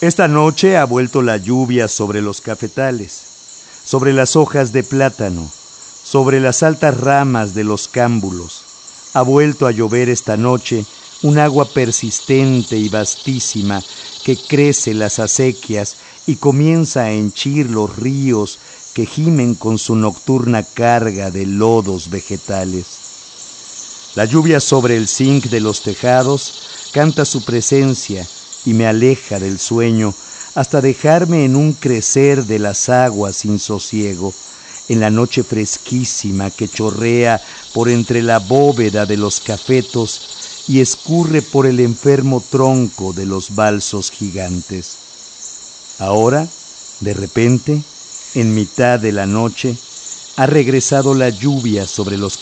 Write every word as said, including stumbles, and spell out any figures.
Esta noche ha vuelto la lluvia sobre los cafetales, sobre las hojas de plátano, sobre las altas ramas de los cámbulos. Ha vuelto a llover esta noche un agua persistente y vastísima que crece las acequias y comienza a henchir los ríos que gimen con su nocturna carga de lodos vegetales. La lluvia sobre el zinc de los tejados canta su presencia y me aleja del sueño hasta dejarme en un crecer de las aguas sin sosiego, en la noche fresquísima que chorrea por entre la bóveda de los cafetos y escurre por el enfermo tronco de los balsos gigantes. Ahora, de repente, en mitad de la noche, ha regresado la lluvia sobre los